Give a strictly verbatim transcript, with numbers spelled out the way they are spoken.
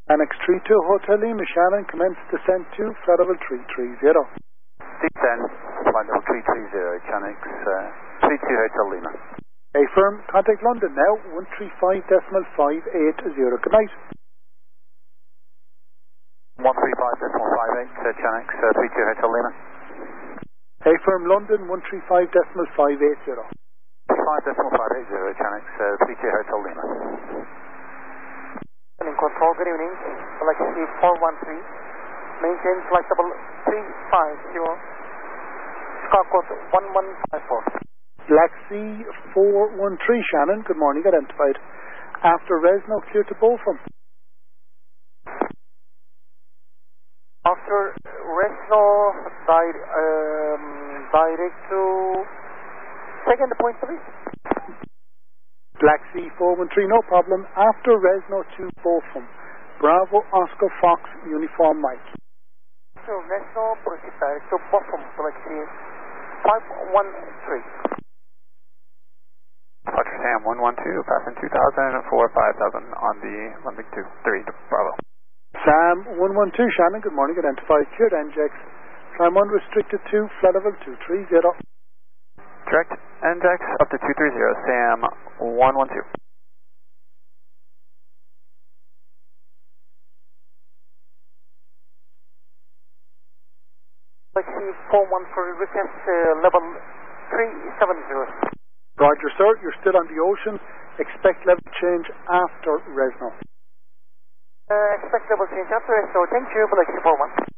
Annex three two Hotel Lima, Shannon, commence descent to flight level three three zero. Descent, flight level three three zero, Chanix, uh, three two Hotel Lima. A firm, contact London now, one three five decimal five eight zero. Good night. one three five decimal five eight, uh, Chanix, uh, three two Hotel Lima. A firm, London, one three five decimal five eight zero. five decimal five eight zero, Chanix, uh, three two Hotel Lima. Control, good evening. Galaxy four one three. Maintain flight level three five zero. Scar code one one five four. Galaxy four one three, Shannon, good morning, identified. After Resno, clear to Bolfram. After Resno, di- um, direct to... Second point, please. Galaxy four one three, no problem. After Resno to Bolfram. Bravo, Oscar, Fox, Uniform, Mike. After Resno, proceed direct to Bolfram, Galaxy five one three. Roger, Sam, one one two, passing two thousand, four five thousand on the Olympic two three, Bravo. Sam, one one two, Shannon, good morning, identified. Cleared N J X. Climb one restricted to flight level two three zero. Direct N J X up to two three zero, Sam, one one two. Galaxy four one three, request uh, level three seven zero. Roger, sir, you're still on the ocean. Expect level change after Resno. Uh, expect level change after Resno. Thank you, Galaxy four one.